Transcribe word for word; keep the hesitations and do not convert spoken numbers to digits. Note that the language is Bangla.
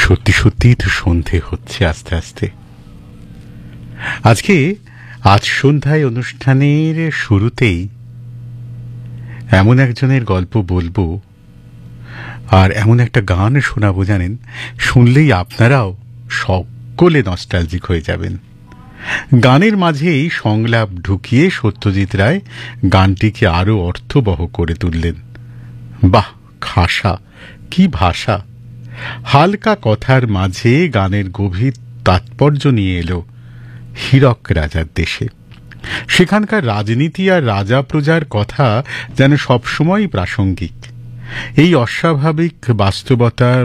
সত্যি সত্যি তো সন্ধে হচ্ছে আস্তে আস্তে। আজকে আজ সন্ধ্যায় অনুষ্ঠানের শুরুতেই এমন একজনের গল্প বলবো আর এমন একটা গান শোনাবো, জানেন, শুনলেই আপনারাও সকলে নস্টালজিক হয়ে যাবেন। গানের মাঝেই সংলাপ ঢুকিয়ে সত্যজিৎ রায় গানটিকে আরো অর্থবহ করে তুললেন। বাহ, খাসা কি ভাষা! হালকা কথার মাঝে গানের গভীর তাৎপর্য নিয়ে এলো হীরক রাজার দেশে। সেখানকার রাজনীতি আর রাজা প্রজার কথা যেন সবসময় প্রাসঙ্গিক। এই অস্বাভাবিক বাস্তবতা